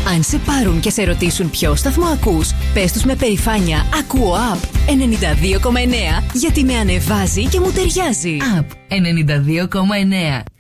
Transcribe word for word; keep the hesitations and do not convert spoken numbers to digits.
Αν σε πάρουν και σε ρωτήσουν ποιο σταθμό ακούς, πες τους με περηφάνεια «Ακούω Up ενενήντα δύο κόμμα εννέα», γιατί με ανεβάζει και μου ταιριάζει. Up ενενήντα δύο κόμμα εννέα.